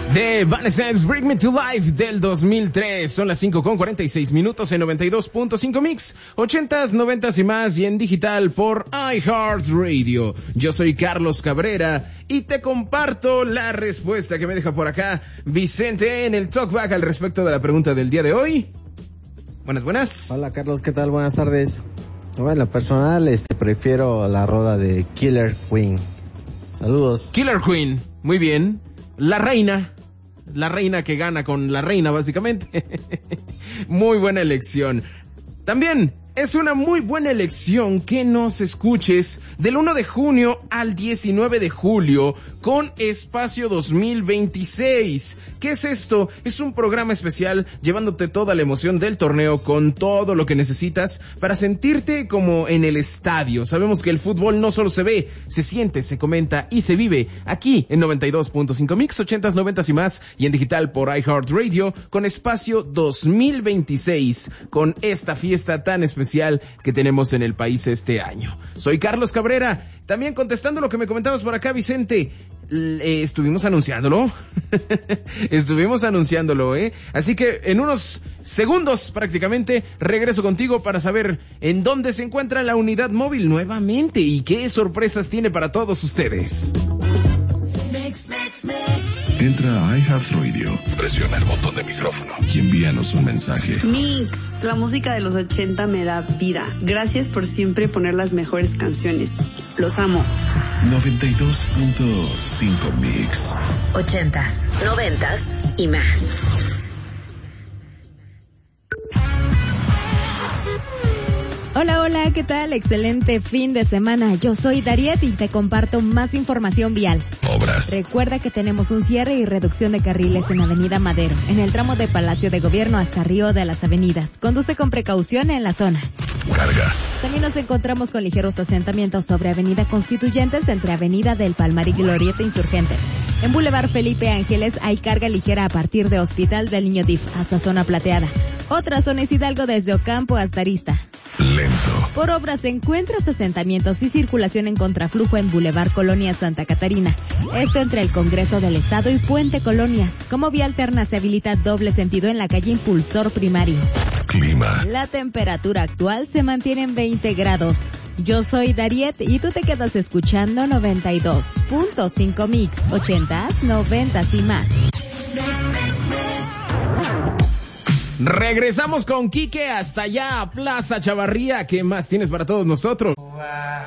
De Evanescence, Bring Me to Life del 2003. Son las 5:46 en 92.5 Mix, 80s, 90s y más, y en digital por iHeartRadio. Yo soy Carlos Cabrera y te comparto la respuesta que me deja por acá Vicente en el Talkback al respecto de la pregunta del día de hoy. Buenas. Hola Carlos, ¿qué tal? Buenas tardes. Bueno, en lo personal, prefiero la rola de Killer Queen. Saludos. Killer Queen, muy bien. La reina que gana con la reina, básicamente. Muy buena elección. También es una muy buena elección que nos escuches del 1 de junio al 19 de julio con Espacio 2026. ¿Qué es esto? Es un programa especial llevándote toda la emoción del torneo con todo lo que necesitas para sentirte como en el estadio. Sabemos que el fútbol no solo se ve, se siente, se comenta y se vive aquí en 92.5 Mix, 80s, 90s y más, y en digital por iHeartRadio con Espacio 2026, con esta fiesta tan especial que tenemos en el país este año. Soy Carlos Cabrera, también contestando lo que me comentabas por acá, Vicente. Estuvimos anunciándolo. Así que en unos segundos prácticamente regreso contigo para saber en dónde se encuentra la unidad móvil nuevamente y qué sorpresas tiene para todos ustedes. Entra a iHeartRadio, presiona el botón de micrófono y envíanos un mensaje. Mix, la música de los 80 me da vida. Gracias por siempre poner las mejores canciones. Los amo. 92.5 Mix. 80s, 90s y más. Hola, ¿qué tal? Excelente fin de semana. Yo soy Dariet y te comparto más información vial. Obras. Recuerda que tenemos un cierre y reducción de carriles en Avenida Madero, en el tramo de Palacio de Gobierno hasta Río de las Avenidas. Conduce con precaución en la zona. Carga. También nos encontramos con ligeros asentamientos sobre Avenida Constituyentes entre Avenida del Palmar y Glorieta Insurgente. En Boulevard Felipe Ángeles hay carga ligera a partir de Hospital del Niño DIF hasta Zona Plateada. Otra zona es Hidalgo desde Ocampo hasta Arista. Lento. Por obras se encuentran asentamientos y circulación en contraflujo en Boulevard Colonia Santa Catarina. Esto entre el Congreso del Estado y Puente Colonia. Como vía alterna se habilita doble sentido en la calle Impulsor Primario. Clima. La temperatura actual se mantiene en 20 grados. Yo soy Dariet y tú te quedas escuchando 92.5 Mix, 80s, 90s y más. Regresamos con Quique hasta allá a Plaza Chavarría. ¿Qué más tienes para todos nosotros?